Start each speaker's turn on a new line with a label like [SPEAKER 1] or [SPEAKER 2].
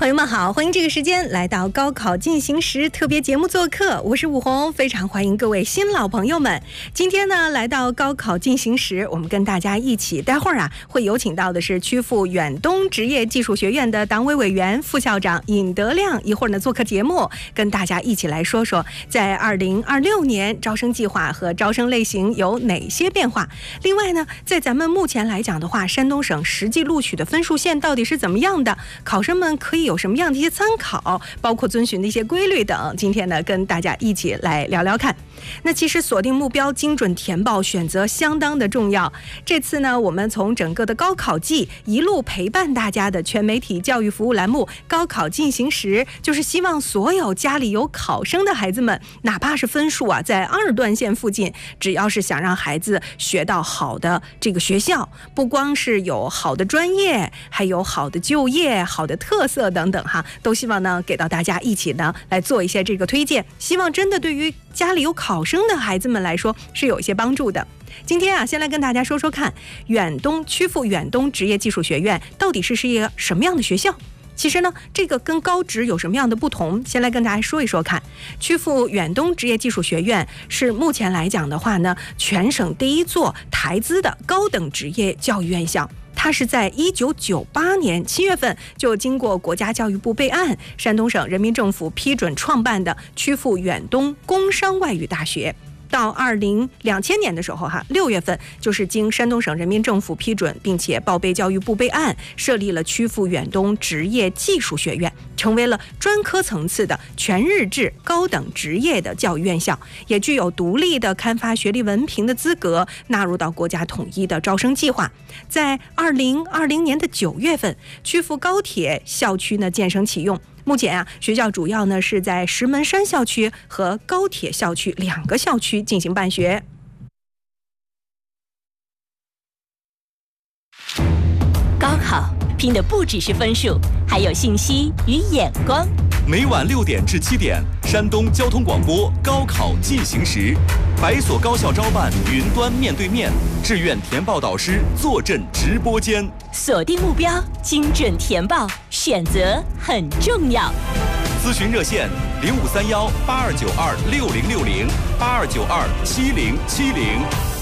[SPEAKER 1] 朋友们好，欢迎这个时间来到高考进行时特别节目做客，我是武红，非常欢迎各位新老朋友们。今天呢，来到高考进行时，我们跟大家一起，待会儿会有请到的是曲阜远东职业技术学院的党委委员、副校长尹德亮，一会儿呢做客节目，跟大家一起来说说在2026年招生计划和招生类型有哪些变化。另外呢，在咱们目前来讲的话，山东省实际录取的分数线到底是怎么样的？考生们可以有什么样的一些参考，包括遵循的一些规律等，今天呢跟大家一起来聊聊看。那其实锁定目标、精准填报选择相当的重要。这次呢，我们从整个的高考季一路陪伴大家的全媒体教育服务栏目高考进行时，就是希望所有家里有考生的孩子们，哪怕是分数在2段线附近，只要是想让孩子学到好的这个学校，不光是有好的专业，还有好的就业、好的特色等等都希望呢给到大家一起呢来做一些这个推荐，希望真的对于家里有考生的孩子们来说是有一些帮助的。今天先来跟大家说说看，曲阜远东职业技术学院到底是一个什么样的学校？其实呢，这个跟高职有什么样的不同？先来跟大家说一说看。曲阜远东职业技术学院是目前来讲的话呢，全省第一座台资的高等职业教育院校。它是在1998年7月份就经过国家教育部备案，山东省人民政府批准创办的曲阜远东工商外语大学。到2000年的时候6月份，就是经山东省人民政府批准，并且报备教育部备案，设立了曲阜远东职业技术学院，成为了专科层次的全日制高等职业的教育院校，也具有独立的刊发学历文凭的资格，纳入到国家统一的招生计划。在2020年的9月份，曲阜高铁校区呢建成启用。目前学校主要呢是在石门山校区和高铁校区2个校区进行办学。
[SPEAKER 2] 高考拼的不只是分数，还有信息与眼光。
[SPEAKER 3] 每晚6点至7点，山东交通广播高考进行时，百所高校招办云端面对面，志愿填报导师坐镇直播间。
[SPEAKER 2] 锁定目标，精准填报，选择很重要。
[SPEAKER 3] 咨询热线053182926060，82927070。